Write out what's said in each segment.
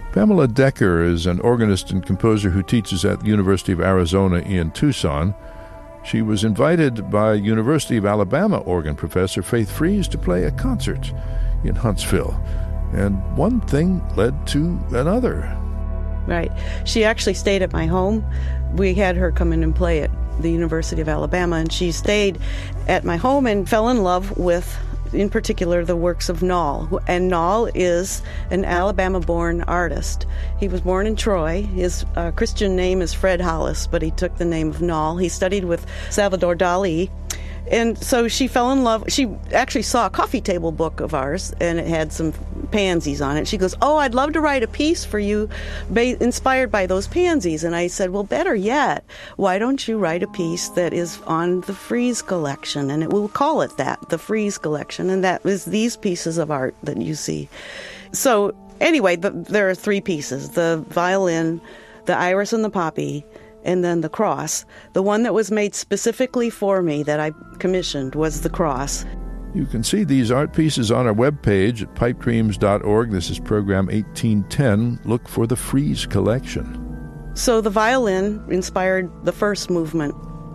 Pamela Decker is an organist and composer who teaches at the University of Arizona in Tucson. She was invited by University of Alabama organ professor Faith Fries to play a concert in Huntsville. And one thing led to another. Right. She actually stayed at my home. We had her come in and play at the University of Alabama, and she stayed at my home and fell in love with, in particular, the works of Noll. And Noll is an Alabama-born artist. He was born in Troy. His Christian name is Fred Hollis, but he took the name of Noll. He studied with Salvador Dali. And so she fell in love. She actually saw a coffee table book of ours, and it had some pansies on it. She goes, "Oh, I'd love to write a piece for you inspired by those pansies." And I said, "Well, better yet, why don't you write a piece that is on the Fries collection?" And we'll call it that, the Fries collection. And that is these pieces of art that you see. So anyway, there are three pieces: the violin, the iris and the poppy, and then the cross. The one that was made specifically for me that I commissioned was the cross. You can see these art pieces on our webpage at pipedreams.org. This is program 1810. Look for the Fries collection. So the violin inspired the first movement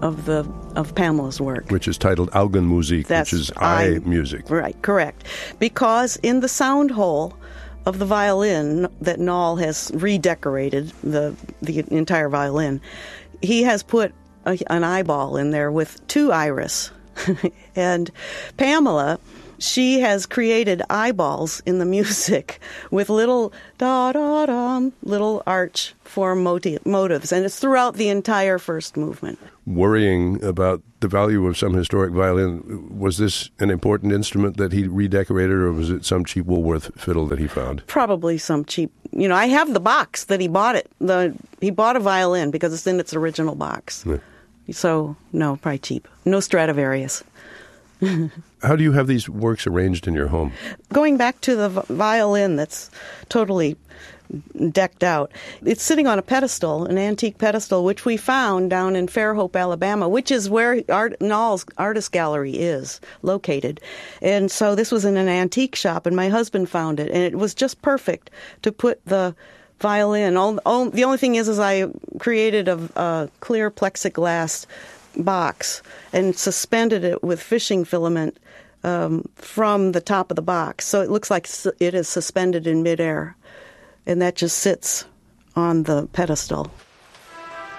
of Pamela's work, which is titled Augenmusik, which is eye music. Right, correct. Because in the sound hole of the violin that Noll has redecorated, the entire violin, he has put an eyeball in there with two iris. And Pamela, she has created eyeballs in the music with little da-da-dum, little arch form motives, and it's throughout the entire first movement. Worrying about the value of some historic violin, was this an important instrument that he redecorated, or was it some cheap Woolworth fiddle that he found? Probably some cheap. I have the box that he bought it. He bought a violin because it's in its original box. Yeah. So, no, probably cheap. No Stradivarius. How do you have these works arranged in your home? Going back to the violin that's totally decked out, it's sitting on a pedestal, an antique pedestal, which we found down in Fairhope, Alabama, which is where Noll's Artist Gallery is located. And so this was in an antique shop, and my husband found it, and it was just perfect to put the violin. The only thing is I created a clear plexiglass box and suspended it with fishing filament from the top of the box. So it looks like it is suspended in midair, and that just sits on the pedestal.